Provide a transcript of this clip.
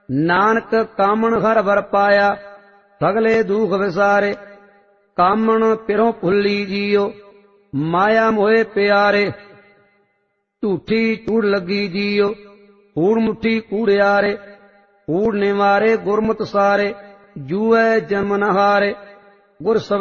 ਨਾਨਕ ਕਾਮਣ ਹਰ ਵਰ ਪਾਇਆ, ਸਗਲੇ ਦੁਖ ਵਿਸਾਰੇ। ਕਾਮਣ ਪਿਰੋਂ ਭੁੱਲੀ ਜੀਓ, ਮਾਇਆ ਮੋਏ ਪਿਆਰੇ। ਝੂਠੀ ਚੂੜ ਲੱਗੀ ਜੀਓ, ਕੂੜ ਮੁੱਠੀ ਕੂੜਿਆਰੇ। ਕੂੜ ਨਿਵਾਰੇ ਗੁਰਮਤਿ ਸਾਰੇ, ਜੂਐ ਜਮ ਨ ਹਾਰੇ। ਗੁਰ